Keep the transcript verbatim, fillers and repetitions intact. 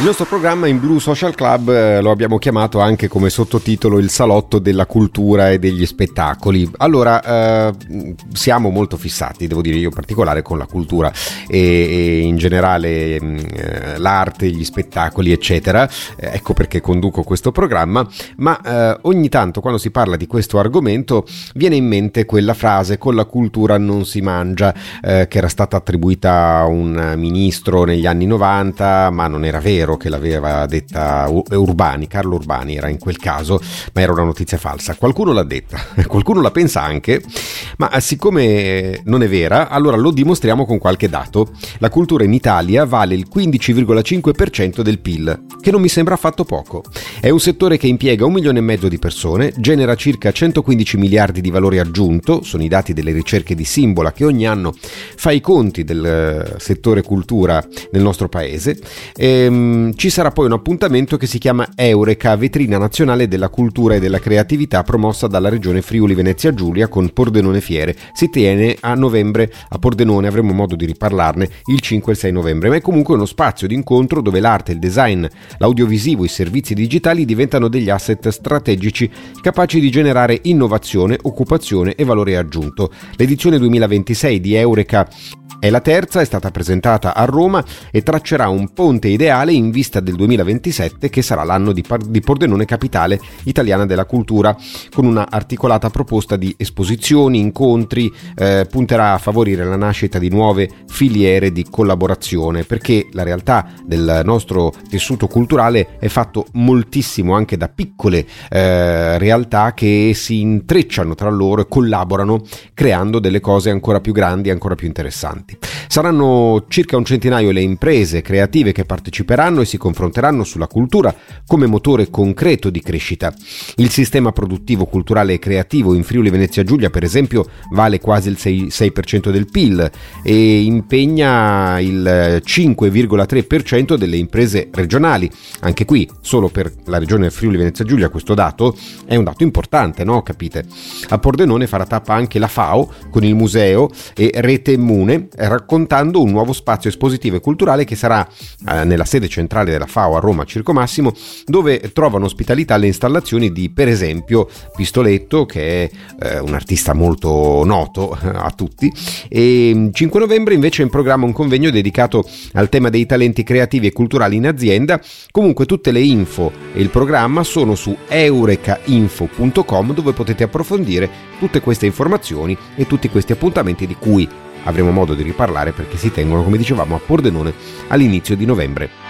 Il nostro programma in Blue Social Club eh, lo abbiamo chiamato anche come sottotitolo il salotto della cultura e degli spettacoli. Allora, eh, siamo molto fissati, devo dire io in particolare, con la cultura e, e in generale eh, l'arte, gli spettacoli eccetera, eh, ecco perché conduco questo programma, ma eh, ogni tanto quando si parla di questo argomento viene in mente quella frase "con la cultura non si mangia", eh, che era stata attribuita a un ministro negli anni novanta, ma non era vero, che l'aveva detta Urbani, Carlo Urbani era in quel caso, ma era una notizia falsa. Qualcuno l'ha detta, qualcuno la pensa anche, ma siccome non è vera, allora lo dimostriamo con qualche dato. La cultura in Italia vale il quindici virgola cinque per cento del P I L, che non mi sembra affatto poco. È un settore che impiega un milione e mezzo di persone, genera circa centoquindici miliardi di valore aggiunto, sono i dati delle ricerche di Simbola che ogni anno fa i conti del settore cultura nel nostro paese. E, ci sarà poi un appuntamento che si chiama Eureka, vetrina nazionale della cultura e della creatività, promossa dalla regione Friuli Venezia Giulia con Pordenone Fiere. Si tiene a novembre a Pordenone, avremo modo di riparlarne il cinque e il sei novembre, ma è comunque uno spazio di incontro dove l'arte, il design, l'audiovisivo, i servizi digitali diventano degli asset strategici capaci di generare innovazione, occupazione e valore aggiunto. L'edizione duemilaventisei di Eureka è la terza, è stata presentata a Roma e traccerà un ponte ideale in vista del duemilaventisette, che sarà l'anno di, Par- di Pordenone capitale italiana della cultura, con una articolata proposta di esposizioni, incontri, eh, punterà a favorire la nascita di nuove filiere di collaborazione, perché la realtà del nostro tessuto culturale è fatto moltissimo anche da piccole eh, realtà che si intrecciano tra loro e collaborano, creando delle cose ancora più grandi e ancora più interessanti. Saranno circa un centinaio le imprese creative che parteciperanno e si confronteranno sulla cultura come motore concreto di crescita. Il sistema produttivo, culturale e creativo in Friuli Venezia Giulia, per esempio, vale quasi il sei per cento del P I L e impegna il cinque virgola tre per cento delle imprese regionali. Anche qui, solo per la regione Friuli Venezia Giulia, questo dato è un dato importante, no? Capite? A Pordenone farà tappa anche la F A O con il museo e Rete Mune, raccontando un nuovo spazio espositivo e culturale che sarà eh, nella sede centrale della F A O a Roma Circo Massimo, dove trovano ospitalità le installazioni di, per esempio, Pistoletto, che è eh, un artista molto noto eh, a tutti. E cinque novembre invece è in programma un convegno dedicato al tema dei talenti creativi e culturali in azienda. Comunque tutte le info e il programma sono su eurekainfo punto com, dove potete approfondire tutte queste informazioni e tutti questi appuntamenti di cui avremo modo di riparlare perché si tengono, come dicevamo, a Pordenone all'inizio di novembre.